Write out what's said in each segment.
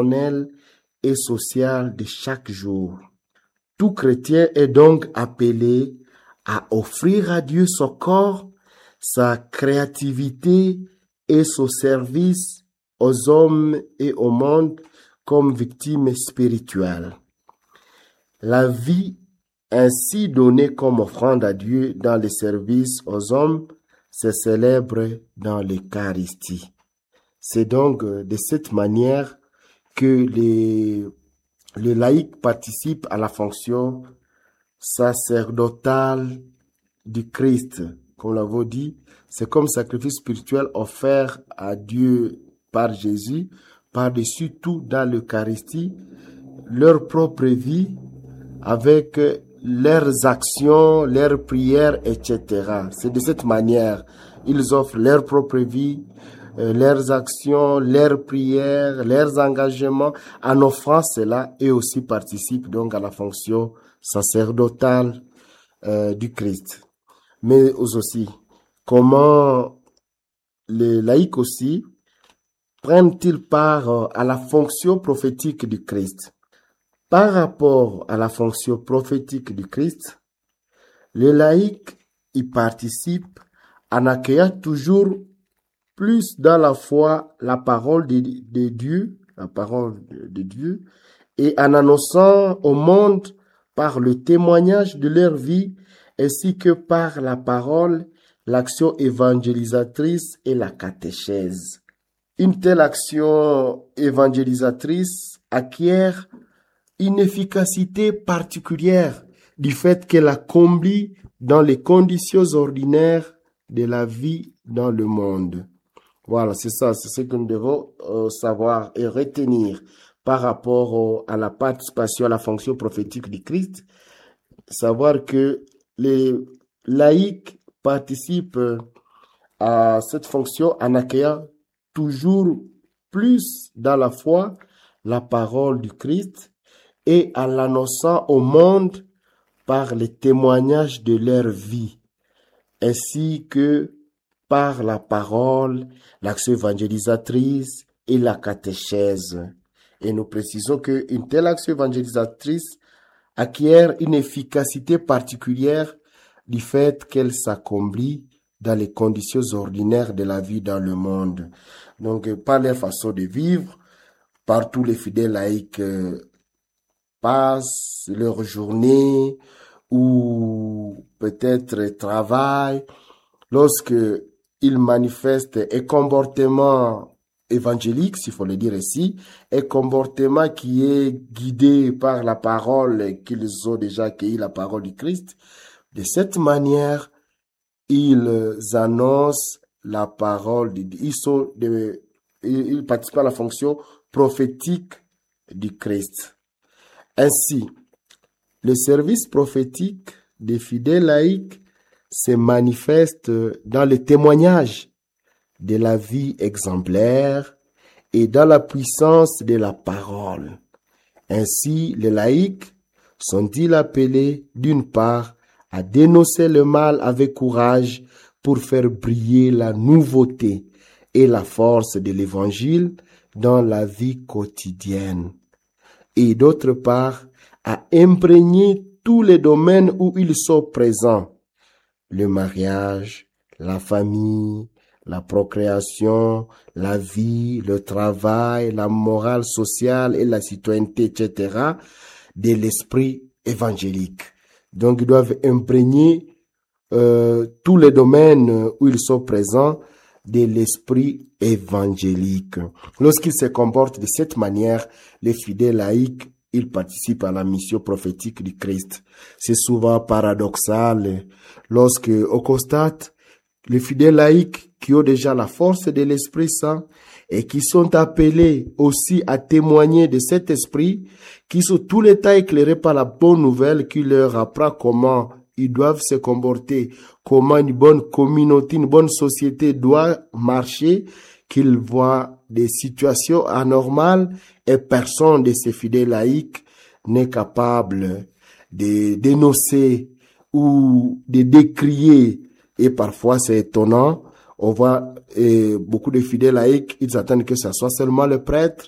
et sociale de chaque jour. Tout chrétien est donc appelé à offrir à Dieu son corps, sa créativité et son service aux hommes et au monde comme victime spirituelle. La vie ainsi donnée comme offrande à Dieu dans les services aux hommes se célèbre dans l'Eucharistie. C'est donc de cette manière que le laïc participe à la fonction sacerdotale du Christ. Comme l'avons dit, c'est comme sacrifice spirituel offert à Dieu par Jésus, par-dessus tout dans l'Eucharistie, leur propre vie avec leurs actions, leurs prières, etc. C'est de cette manière, ils offrent leur propre vie, leurs actions, leurs prières, leurs engagements, en offrant cela, et aussi participent donc à la fonction sacerdotale du Christ. Mais aussi, comment les laïcs aussi prennent-ils part à la fonction prophétique du Christ? Par rapport à la fonction prophétique du Christ, les laïcs y participent en accueillant toujours plus dans la foi la parole de Dieu, et en annonçant au monde par le témoignage de leur vie, ainsi que par la parole, l'action évangélisatrice et la catéchèse. Une telle action évangélisatrice acquiert une efficacité particulière du fait qu'elle accomplit dans les conditions ordinaires de la vie dans le monde. Voilà, c'est ça, c'est ce que nous devons savoir et retenir par rapport à la participation à la fonction prophétique du Christ. Savoir que les laïcs participent à cette fonction en accueillant toujours plus dans la foi la parole du Christ et en l'annonçant au monde par les témoignages de leur vie, ainsi que par la parole, l'action évangélisatrice et la catéchèse. Et nous précisons qu'une telle action évangélisatrice acquiert une efficacité particulière du fait qu'elle s'accomplit dans les conditions ordinaires de la vie dans le monde. Donc, par leur façon de vivre, partout les fidèles laïcs passent leur journée ou peut-être travaillent, lorsque ils manifestent un comportement évangélique, s'il faut le dire ainsi, un comportement qui est guidé par la parole qu'ils ont déjà accueilli, la parole du Christ. De cette manière, ils annoncent la parole de Dieu. Ils participent à la fonction prophétique du Christ. Ainsi, le service prophétique des fidèles laïcs se manifeste dans le témoignage de la vie exemplaire et dans la puissance de la parole. Ainsi, les laïcs sont-ils appelés, d'une part, à dénoncer le mal avec courage pour faire briller la nouveauté et la force de l'Évangile dans la vie quotidienne, et d'autre part, à imprégner tous les domaines où ils sont présents: le mariage, la famille, la procréation, la vie, le travail, la morale sociale et la citoyenneté, etc., de l'esprit évangélique. Donc, ils doivent imprégner tous les domaines où ils sont présents de l'esprit évangélique. Lorsqu'ils se comportent de cette manière, les fidèles laïcs, ils participent à la mission prophétique du Christ. C'est souvent paradoxal lorsque on constate les fidèles laïcs qui ont déjà la force de l'Esprit Saint et qui sont appelés aussi à témoigner de cet esprit, qui sont tout le temps éclairés par la bonne nouvelle qui leur apprend comment ils doivent se comporter, comment une bonne communauté, une bonne société doit marcher, qu'ils voient des situations anormales et personne de ces fidèles laïcs n'est capable de dénoncer ou de décrier. Et parfois c'est étonnant, on voit beaucoup de fidèles laïcs, ils attendent que ce soit seulement le prêtre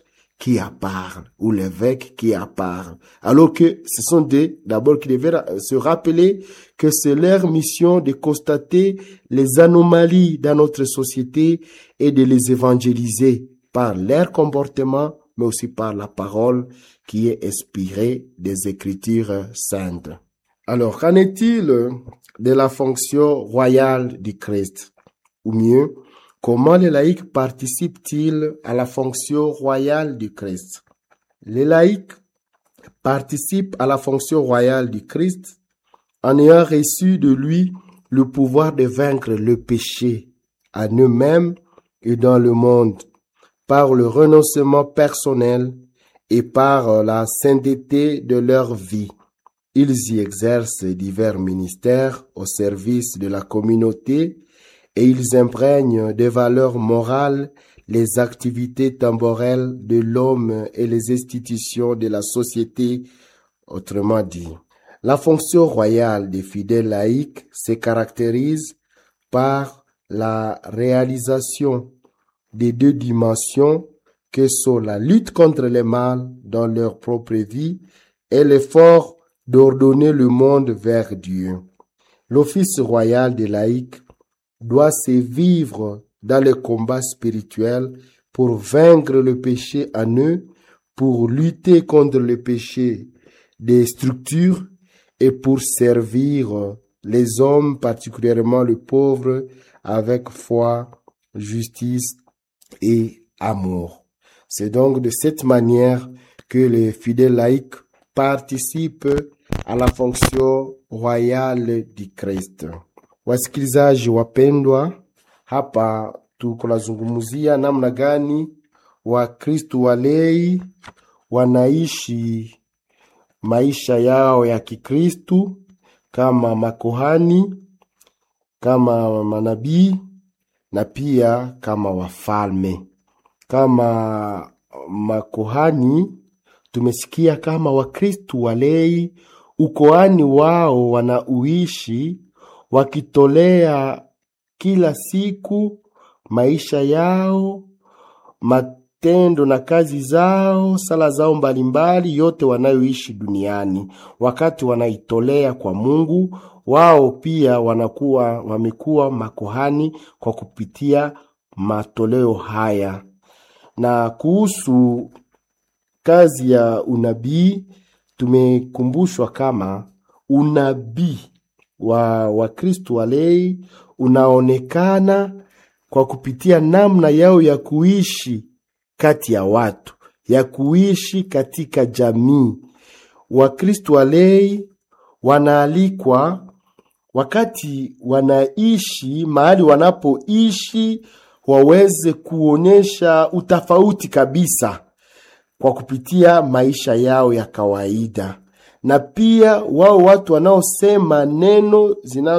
qui parle, ou l'évêque qui parle. Alors que ce sont d'abord qui devaient se rappeler que c'est leur mission de constater les anomalies dans notre société et de les évangéliser par leur comportement, mais aussi par la parole qui est inspirée des Écritures saintes. Alors, qu'en est-il de la fonction royale du Christ? Ou mieux, comment les laïcs participent-ils à la fonction royale du Christ? Les laïcs participent à la fonction royale du Christ en ayant reçu de lui le pouvoir de vaincre le péché en eux-mêmes et dans le monde, par le renoncement personnel et par la sainteté de leur vie. Ils y exercent divers ministères au service de la communauté et ils imprègnent des valeurs morales les activités temporelles de l'homme et les institutions de la société, autrement dit. La fonction royale des fidèles laïcs se caractérise par la réalisation des deux dimensions que sont la lutte contre le mal dans leur propre vie et l'effort d'ordonner le monde vers Dieu. L'office royal des laïcs doit se vivre dans le combat spirituel pour vaincre le péché en eux, pour lutter contre le péché des structures et pour servir les hommes, particulièrement les pauvres, avec foi, justice et amour. C'est donc de cette manière que les fidèles laïcs participent à la fonction royale du Kristo. Wasikilizaji wapendwa, hapa tunazungumzia namna gani Wakristo walei wanaishi maisha yao ya Kikristo kama makuhani, kama manabii na pia kama wafalme. Kama makuhani tumesikia kama Wakristo walei ukoani wao wanauishi wakitolea kila siku maisha yao, matendo na kazi zao, sala zao mbalimbali, yote wanayoishi duniani. Wakati wanaitolea kwa Mungu, wao pia wamekuwa makuhani kwa kupitia matoleo haya. Na kuhusu kazi ya unabii, tumekumbushwa kama unabii wa Kristo walei unaonekana kwa kupitia namna yao ya kuishi kati ya watu, ya kuishi katika jamii. Wakristo walei wanaalikwa wakati wanaishi mahali wanapoishi waweze kuonesha utafauti kabisa kwa kupitia maisha yao ya kawaida. Na pia wao watu wanaosema neno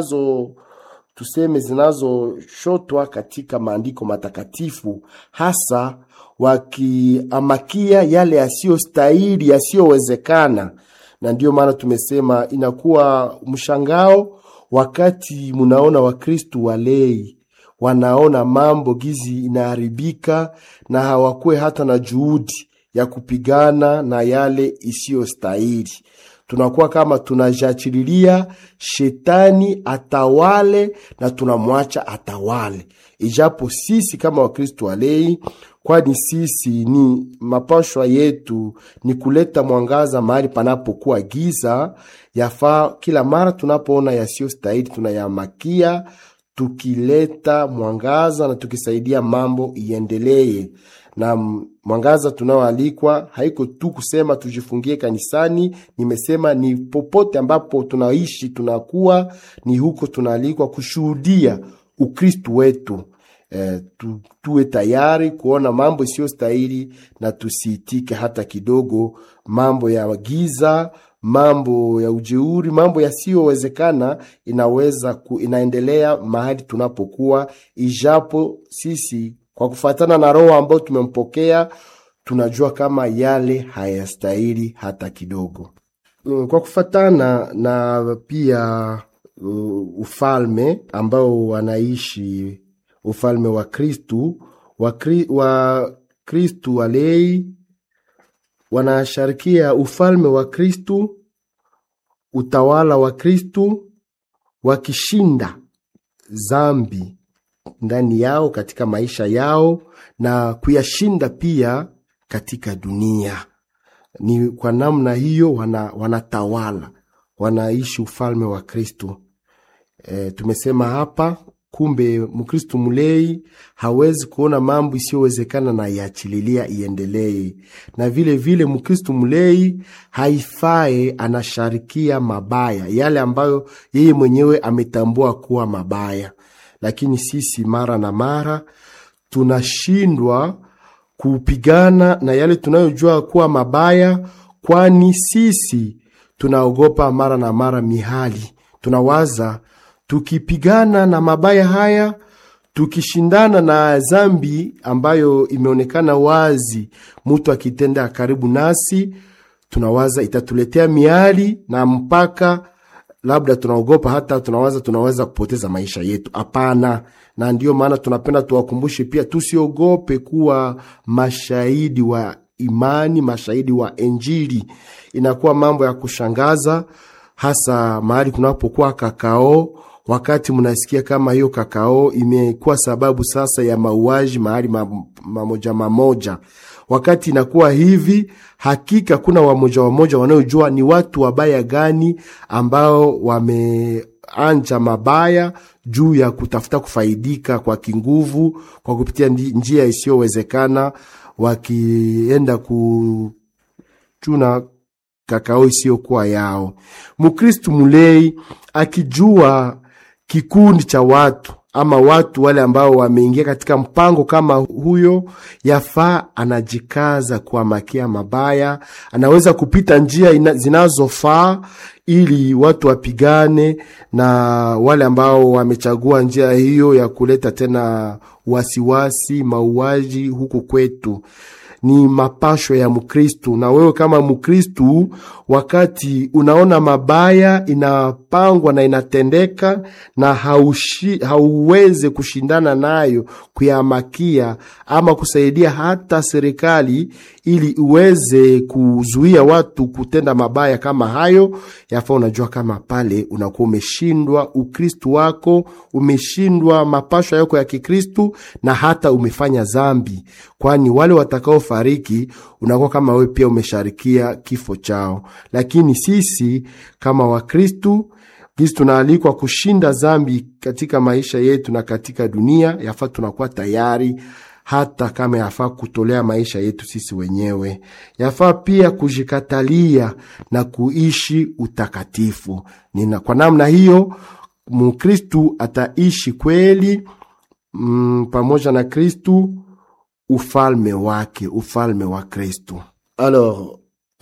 zinazoshotwa katika maandiko matakatifu, hasa wakiamakia yale yasiyostahili, yasiyowezekana. Na ndio maana tumesema inakuwa mshangao wakati munaona Wakristo walei wanaona mambo gizi inaharibika na hawakuwe hata na juhudi ya kupigana na yale isiyostahili. Tunakuwa kama tunajachililia shetani atawale na tunamwacha atawale. Ijapo sisi kama Wakristo walei, kwani sisi ni mapashwa yetu ni kuleta mwangaza mahali panapokuwa giza, yafaa kila mara tunapoona yasiyostahili tunayamakia, tukileta mwangaza na tukisaidia mambo iendelee. Na mwangaza tunaoalikwa haiko tu kusema tujifungie kanisani, nimesema ni popote ambapo tunaishi tunakuwa, ni huko tunaalikwa kushuhudia Ukristo wetu. Tuwe tayari kuona mambo sio stahili na tusiitike hata kidogo mambo ya giza, mambo ya ujeuri, mambo yasiyowezekana inaendelea mahali tunapokuwa, ijapo sisi kwa kufuatana na roho ambao tumempokea tunajua kama yale hayastahili hata kidogo. Kwa kufuatana na pia ufalme ambao wanaishi, ufalme wa Kristo, wa Kristo walei wanasharikia ufalme wa Kristu, utawala wa Kristu, wakishinda zambi ndani yao katika maisha yao na kuyashinda pia katika dunia. Ni kwa namna hiyo wanatawala, wanaishi ufalme wa Kristu. Tumesema hapa, kumbe Mkristu mulei hawezi kuona mambo isiyowezekana na iachililia iendelee. Na vile vile Mkristu mulei haifae anasharikia mabaya, yale ambayo yeye mwenyewe ametambua kuwa mabaya. Lakini sisi mara na mara tunashindwa kupigana na yale tunayojua kuwa mabaya, kwani sisi tunaogopa mara na mara mihali. Tunawaza tukipigana na mabaya haya, tukishindana na zambi ambayo imeonekana wazi mtu akitenda karibu nasi, tunawaza itatuletea mihali na mpaka labda tunaogopa hata tunaweza kupoteza maisha yetu. Hapana. Na ndio maana tunapenda tuwakumbushe pia tusiogope kuwa mashahidi wa imani, mashahidi wa Injili. Inakuwa mambo ya kushangaza hasa mahali kunapokuwa kakao, wakati mnasikia kama hiyo kakao imekuwa sababu sasa ya mauaji mahali mamoja. Wakati inakuwa hivi, hakika kuna wamoja wanaojua ni watu wabaya gani ambao wameanja mabaya juu ya kutafuta kufaidika kwa kinguvu, kwa kupitia njia isiyowezekana, wakienda kuchuna kakao isiyokuwa yao. Mkristu mulei akijua kikundi cha watu ama watu wale ambao wameingia katika mpango kama huyo, yafaa anajikaza kuamakia mabaya, anaweza kupita njia zinazofaa ili watu wapigane na wale ambao wamechagua njia hiyo ya kuleta tena wasiwasi, mauaji huku kwetu. Ni mapasho ya Mkristu. Na wewe kama Mkristu, wakati unaona mabaya inapangwa na inatendeka na hauweze kushindana nayo, kuyamakia ama kusaidia hata serikali ili uweze kuzuia watu kutenda mabaya kama hayo, yafaa unajua kama pale unakuwa umeshindwa Ukristu wako, umeshindwa mapasho yako ya Kikristu na hata umefanya zambi. Kwani wale watakao fariki unakuwa kama wewe pia umesharikia kifo chao. Lakini sisi kama Wakristu, sisi tunaalikwa kushinda zambi katika maisha yetu na katika dunia. Yafaa tunakuwa tayari hata kama yafaa kutolea maisha yetu sisi wenyewe. Yafaa pia kujikatalia na kuishi utakatifu. Kwa namna hiyo Mkristu ataishi kweli pamoja na Kristu ufalme wake, ufalme wa Kristo. Alors,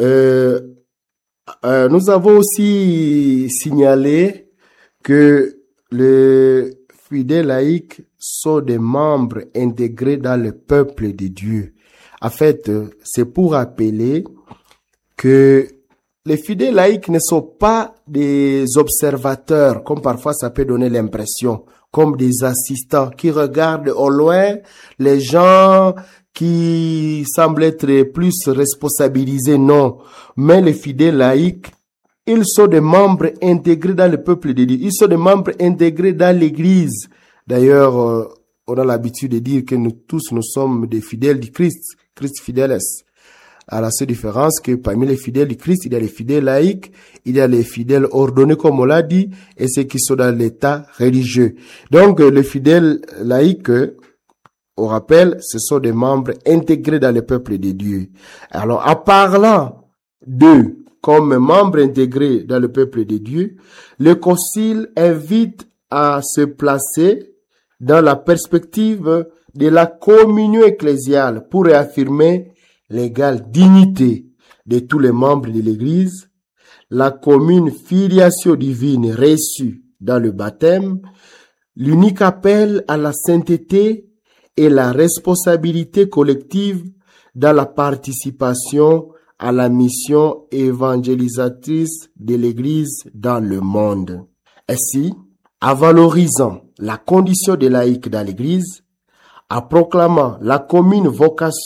nous avons aussi signalé que les fidèles laïcs sont des membres intégrés dans le peuple de Dieu. En fait, c'est pour rappeler que les fidèles laïcs ne sont pas des observateurs, comme parfois ça peut donner l'impression, comme des assistants qui regardent au loin les gens qui semblent être plus responsabilisés. Non, mais les fidèles laïcs, ils sont des membres intégrés dans le peuple de Dieu. Ils sont des membres intégrés dans l'Église. D'ailleurs, on a l'habitude de dire que nous tous, nous sommes des fidèles du Christ, Christ fidèles. À la seule différence que parmi les fidèles du Christ, il y a les fidèles laïcs, il y a les fidèles ordonnés comme on l'a dit, et ceux qui sont dans l'état religieux. Donc les fidèles laïcs, on rappelle, ce sont des membres intégrés dans le peuple de Dieu. Alors en parlant d'eux comme membres intégrés dans le peuple de Dieu, le concile invite à se placer dans la perspective de la communion ecclésiale pour réaffirmer l'égale dignité de tous les membres de l'Église, la commune filiation divine reçue dans le baptême, l'unique appel à la sainteté et la responsabilité collective dans la participation à la mission évangélisatrice de l'Église dans le monde. Ainsi, en valorisant la condition des laïcs dans l'Église, en proclamant la commune vocation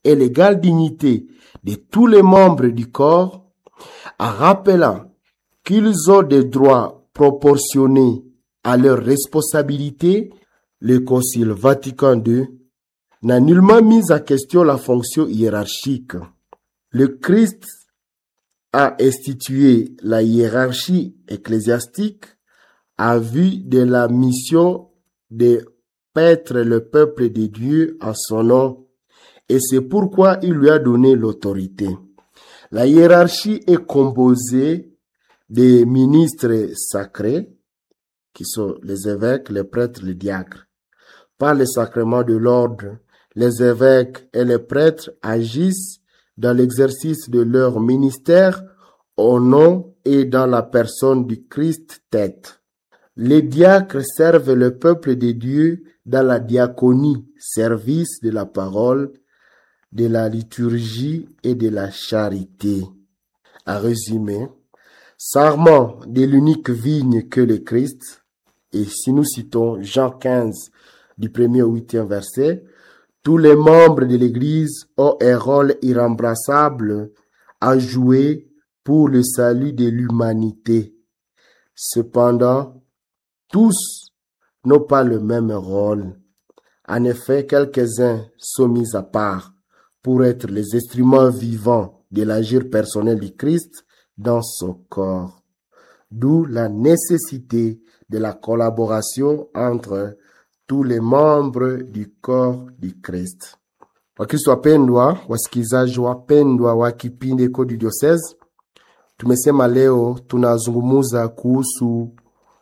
et l'égale dignité de tous les membres du corps, en rappelant qu'ils ont des droits proportionnés à leurs responsabilités, le Concile Vatican II n'a nullement mis en question la fonction hiérarchique. Le Christ a institué la hiérarchie ecclésiastique à vue de la mission de paître le peuple de Dieu en son nom, et c'est pourquoi il lui a donné l'autorité. La hiérarchie est composée des ministres sacrés, qui sont les évêques, les prêtres, les diacres. Par le sacrement de l'ordre, les évêques et les prêtres agissent dans l'exercice de leur ministère au nom et dans la personne du Christ tête. Les diacres servent le peuple de Dieu dans la diaconie, service de la parole, de la liturgie et de la charité. En résumé, sarment de l'unique vigne que le Christ, et si nous citons Jean 15, du 1er au 8e verset, tous les membres de l'Église ont un rôle irremplaçable à jouer pour le salut de l'humanité. Cependant, tous n'ont pas le même rôle. En effet, quelques-uns sont mis à part pour être les instruments vivants de l'agir personnel du Christ dans son corps. D'où la nécessité de la collaboration entre tous les membres du corps du Christ. Wakristo wapendwa, wasikilizaji wapendwa wa kipindi Kodi Diocese, tumesema leo tunazungumuza kuhusu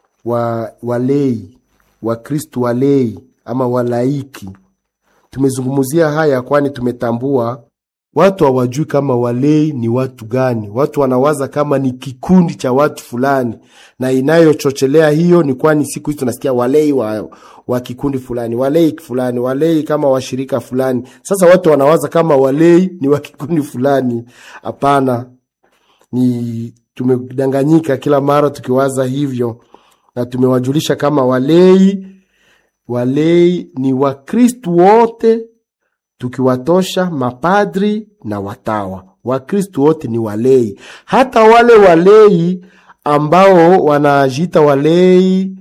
walei, Wakristo walei ama walaiki. Tumezungumuzia haya kwani tumetambua watu hawajui kama walei ni watu gani. Watu wanawaza kama ni kikundi cha watu fulani, na inayochochelea hiyo ni kwani siku hizi tunasikia walei wa kikundi fulani, walei fulani, walei kama washirika fulani. Sasa watu wanawaza kama walei ni wa kikundi fulani. Hapana, ni tumedanganyika kila mara tukiwaza hivyo, na tumewajulisha kama walei ni Wakristo wote, tukiwatosha mapadri na watawa. Wakristo wote ni walei. Hata wale walei ambao wanajiita walei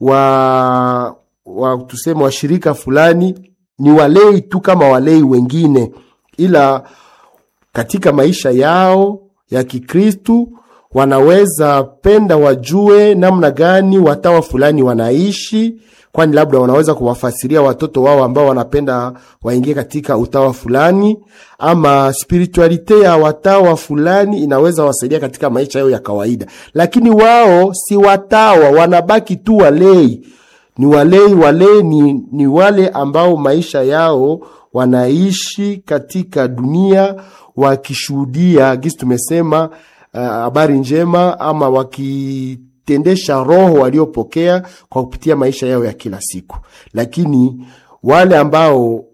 tuseme washirika fulani, ni walei tu kama walei wengine, ila katika maisha yao ya Kikristo wanaweza penda wajue namna gani watawa fulani wanaishi, kwani labda wanaweza kuwafasiria watoto wao ambao wanapenda waingie katika utawa fulani, ama spiritualite ya watawa fulani inaweza wasaidia katika maisha yao ya kawaida. Lakini wao si watawa, wanabaki tu walei. Ni walei ni wale ambao maisha yao wanaishi katika dunia wakishuhudia gisi tumesema habari njema, ama wakitendesha roho waliopokea kwa kupitia maisha yao ya kila siku. Lakini wale ambao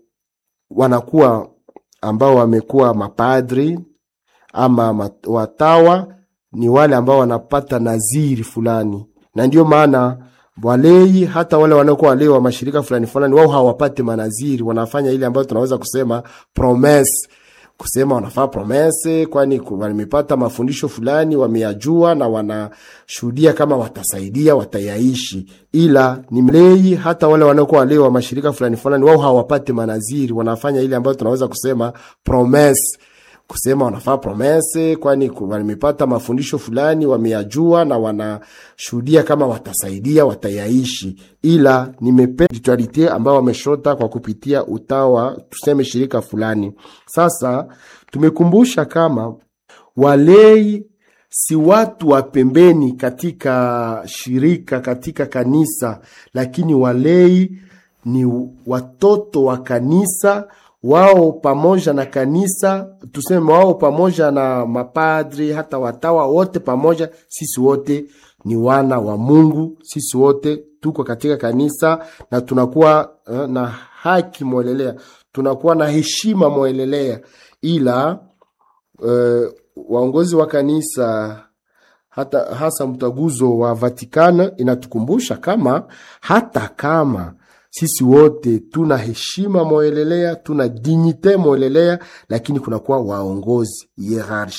wamekuwa mapadri ama watawa ni wale ambao wanapata naziri fulani. Na ndio maana walei, hata wale wanaokuwa walei wa mashirika fulani wao hawapate manaziri. Wanafanya ile ambayo tunaweza kusema promesse, kusema wanafaa promesse, kwani wamepata mafundisho fulani, wameyajua na wanashuhudia kama watasaidia, watayaishi. Ila ni mlei, hata wale wanaokuwa walei wa mashirika fulani wao hawapate manaziri. Wanafanya ile ambayo tunaweza kusema promesse, kusema wanafaa promesse, kwani wamepata mafundisho fulani, wameyajua na wanashuhudia kama watasaidia, watayaishi. Ila nimependa spiritualite ambao wameshota kwa kupitia utawa, tuseme shirika fulani. Sasa tumekumbusha kama walei si watu wa pembeni katika shirika, katika kanisa, lakini walei ni watoto wa kanisa. Wao pamoja na kanisa, tuseme wao pamoja na mapadri, hata watawa wote pamoja, sisi wote ni wana wa Mungu. Sisi wote tuko katika kanisa na tunakuwa na haki mwelelea, tunakuwa na heshima mwelelea. Ila waongozi wa kanisa, hasa mtaguzo wa Vatikana inatukumbusha kama hata kama Sisi wote tuna heshima Moelelea, tuna dignite Moelelea, lakini kunakuwa waongozi hierarchy.